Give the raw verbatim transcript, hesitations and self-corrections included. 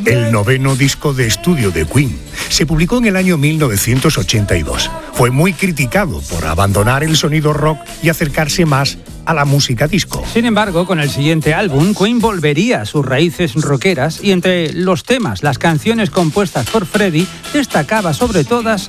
el noveno disco de estudio de Queen. Se publicó en el año mil novecientos ochenta y dos. Fue muy criticado por abandonar el sonido rock y acercarse más a la música disco. Sin embargo, con el siguiente álbum, Queen volvería a sus raíces rockeras y entre los temas, las canciones compuestas por Freddie, destacaba sobre todas